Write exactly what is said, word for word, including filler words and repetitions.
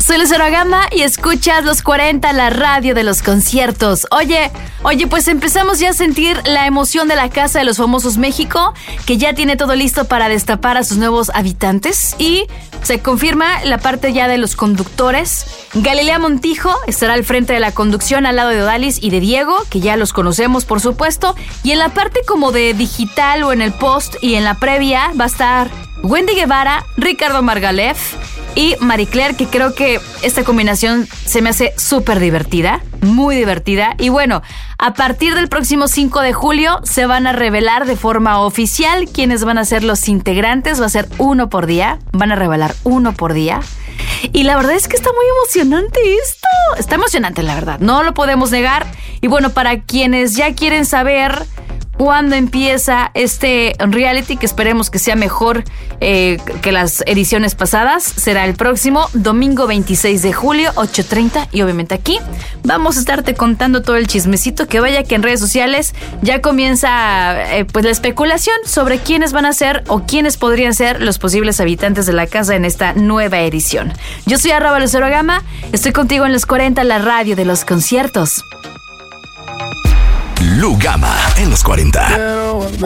Soy Lucero Gama y escuchas Los cuarenta, la radio de los conciertos. Oye, oye, pues empezamos ya a sentir la emoción de la Casa de los Famosos México, que ya tiene todo listo para destapar a sus nuevos habitantes. Y se confirma la parte ya de los conductores. Galilea Montijo estará al frente de la conducción al lado de Odalis y de Diego, que ya los conocemos, por supuesto. Y en la parte como de digital o en el post y en la previa va a estar Wendy Guevara, Ricardo Margalef y Marie Claire, que creo que esta combinación se me hace súper divertida, muy divertida. Y bueno, a partir del próximo cinco de julio se van a revelar de forma oficial quiénes van a ser los integrantes. Va a ser uno por día, van a revelar uno por día. Y la verdad es que está muy emocionante esto. Está emocionante, la verdad, no lo podemos negar. Y bueno, para quienes ya quieren saber cuándo empieza este reality, que esperemos que sea mejor eh, que las ediciones pasadas, será el próximo domingo veintiséis de julio, ocho treinta, y obviamente aquí vamos a estarte contando todo el chismecito, que vaya que en redes sociales ya comienza eh, pues la especulación sobre quiénes van a ser o quiénes podrían ser los posibles habitantes de la casa en esta nueva edición. Yo soy arroba Lucero Gama, estoy contigo en Los cuarenta, la radio de los conciertos. Lu Gama en Los cuarenta.